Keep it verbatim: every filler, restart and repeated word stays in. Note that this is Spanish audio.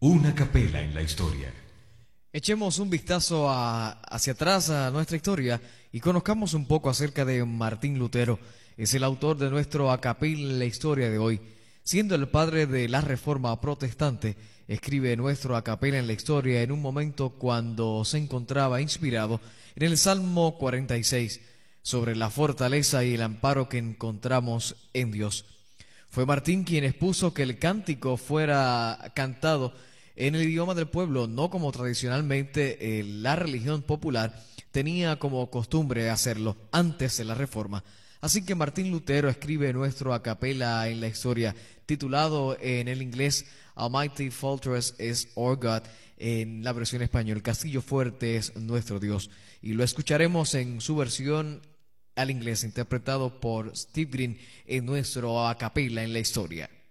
Una capela en la historia. Echemos un vistazo a- hacia atrás a nuestra historia y conozcamos un poco acerca de Martín Lutero. Es el autor de nuestro a capella en la historia de hoy. Siendo el padre de la Reforma protestante, escribe nuestro a capella en la historia en un momento cuando se encontraba inspirado en el Salmo cuarenta y seis sobre la fortaleza y el amparo que encontramos en Dios. Fue Martín quien expuso que el cántico fuera cantado en el idioma del pueblo, no como tradicionalmente eh, la religión popular tenía como costumbre hacerlo antes de la Reforma. Así que Martín Lutero escribe nuestro a capella en la historia, titulado en el inglés Almighty Fortress is our God, en la versión español Castillo Fuerte es nuestro Dios. Y lo escucharemos en su versión al inglés, interpretado por Steve Green en nuestro a capella en la historia.